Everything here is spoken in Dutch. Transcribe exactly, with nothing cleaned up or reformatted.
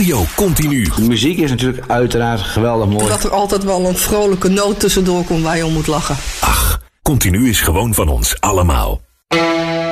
Radio Continu. De muziek is natuurlijk uiteraard geweldig mooi. Dat er altijd wel een vrolijke noot tussendoor komt waar je om moet lachen. Ach, Continu is gewoon van ons allemaal.